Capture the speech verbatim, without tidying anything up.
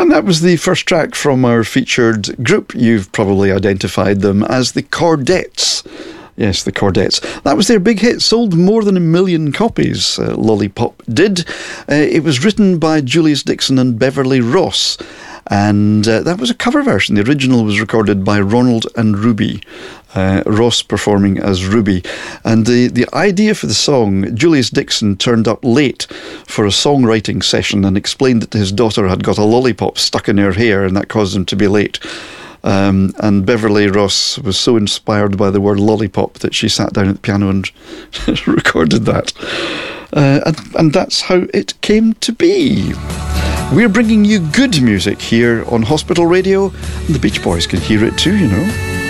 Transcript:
And that was the first track from our featured group. You've probably identified them as the Chordettes. Yes, the Chordettes. That was their big hit, sold more than a million copies, uh, Lollipop did. Uh, it was written by Julius Dixon and Beverly Ross, and uh, that was a cover version. The original was recorded by Ronald and Ruby, uh, Ross performing as Ruby. And the, the idea for the song, Julius Dixon turned up late for a songwriting session and explained that his daughter had got a lollipop stuck in her hair and that caused him to be late. Um, and Beverly Ross was so inspired by the word lollipop that she sat down at the piano and recorded that. Uh, and, and that's how it came to be. We're bringing you good music here on Hospital Radio, and the Beach Boys can hear it too, you know.